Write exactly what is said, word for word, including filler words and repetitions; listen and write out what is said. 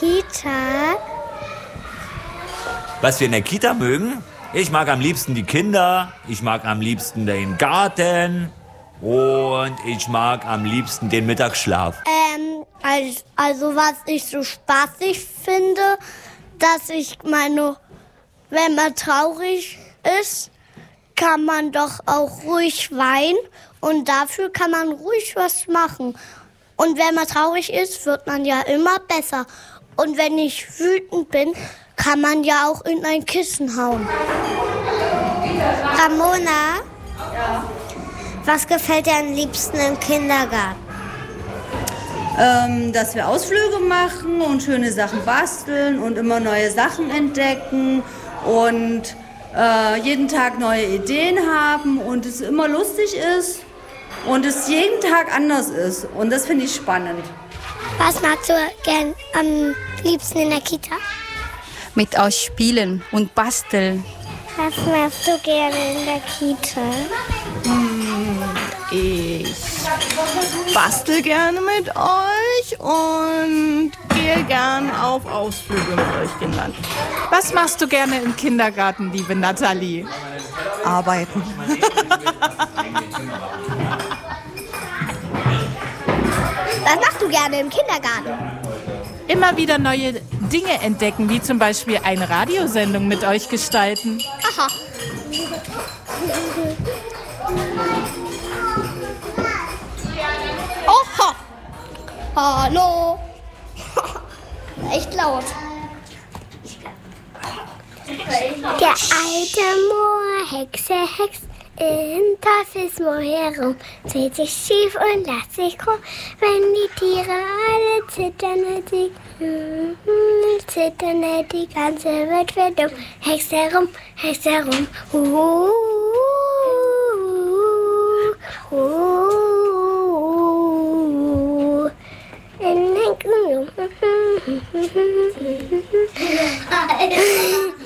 Kita? Was wir in der Kita mögen? Ich mag am liebsten die Kinder, ich mag am liebsten den Garten und ich mag am liebsten den Mittagsschlaf. Ähm, also, also was ich so spaßig finde, dass ich meine, wenn man traurig ist, kann man doch auch ruhig weinen und dafür kann man ruhig was machen. Und wenn man traurig ist, wird man ja immer besser. Und wenn ich wütend bin, kann man ja auch in ein Kissen hauen. Ramona, ja. Was gefällt dir am liebsten im Kindergarten? Ähm, dass wir Ausflüge machen und schöne Sachen basteln und immer neue Sachen entdecken und äh, jeden Tag neue Ideen haben und es immer lustig ist und es jeden Tag anders ist. Und das finde ich spannend. Was magst du gern am liebsten in der Kita? Mit euch spielen und basteln. Was machst du gerne in der Kita? Ich bastel gerne mit euch und gehe gern auf Ausflüge mit euch Kindern. Was machst du gerne im Kindergarten, liebe Nathalie? Arbeiten. Was machst du gerne im Kindergarten? Immer wieder neue Dinge entdecken, wie zum Beispiel eine Radiosendung mit euch gestalten. Aha. Oha. Hallo. Echt laut. Der alte Moor, Hexe, Hex, im Teufelsmoor herum, dreht sich schief und lässt sich krumm, wenn die Tiere alle zittern, die zittern, die ganze Welt wird dumm. Hex herum, Hex herum, uh, uh, uh, in den